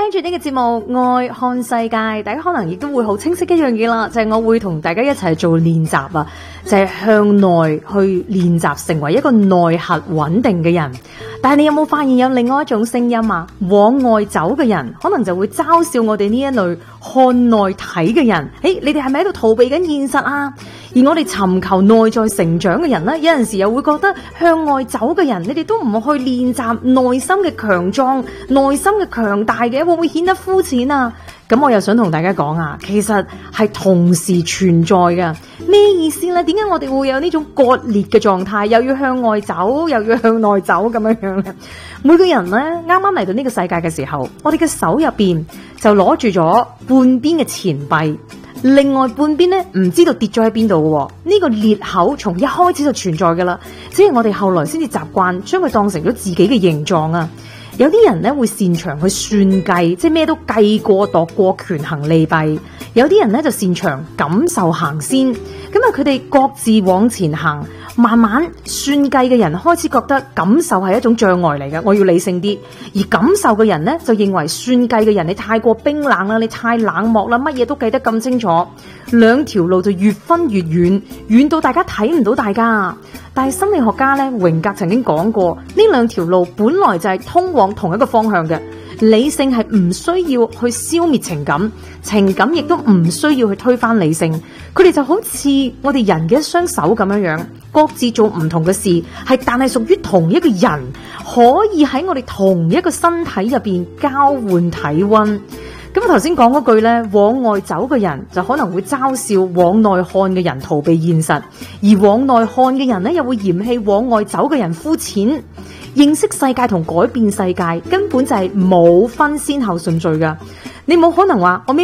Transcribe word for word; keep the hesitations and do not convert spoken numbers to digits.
聽住呢個節目《愛看世界》，大家可能亦都會好清晰一樣嘢啦，就係、是、我會同大家一齊做練習啊，就係、是、向內去練習成為一個內核穩定嘅人。但係你有冇發現有另外一種聲音啊？往外走嘅人可能就會嘲笑我哋呢一類看內睇嘅人。誒，你哋係咪喺度逃避緊現實啊？而我哋尋求內在成長嘅人呢，有陣時又會覺得向外走嘅人，你哋都唔去練習內心嘅強壯、內心嘅強大嘅，會唔會顯得膚淺啊？咁我又想同大家講啊，其實係同時存在嘅。咩意思呢？點解我哋會有呢種割裂嘅狀態，又要向外走，又要向內走咁樣樣呢？每個人呢，啱啱嚟到呢個世界嘅時候，我哋嘅手入邊就攞住咗半邊嘅錢幣，另外半邊呢唔知道跌咗喺邊度嘅。呢個裂口從一開始就存在噶啦，只係我哋後來先至習慣將佢當成咗自己嘅形狀啊。有啲人咧會擅長去算計，即係咩都計過度過，權衡利弊。有啲人咧就擅長感受行先，咁啊佢哋各自往前行，慢慢算計嘅人開始覺得感受係一種障礙嚟嘅，我要理性啲。而感受嘅人咧就認為算計嘅人你太過冰冷啦，你太冷漠啦，乜嘢都計得咁清楚。兩條路就越分越遠，遠到大家睇唔到大家。但係心理學家咧榮格曾經講過，呢兩條路本來就係通往同一個方向嘅。理性係唔需要去消滅情感，情感亦都唔需要去推翻理性。佢哋就好似我哋人嘅一雙手咁樣樣，各自做唔同嘅事，係但係屬於同一個人，可以喺我哋同一個身體入邊交換體溫。咁頭先講嗰句呢，往外走嘅人就可能會嘲笑往內看嘅人逃避現實，而往內看嘅人呢，又會嫌棄往外走嘅人膚淺。認識世界同改變世界根本就係冇分先後順序噶，你冇可能話我